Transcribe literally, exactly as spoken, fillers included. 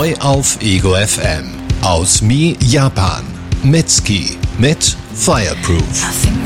Neu auf Ego F M. Aus Mi Japan. Mitski mit Fireproof.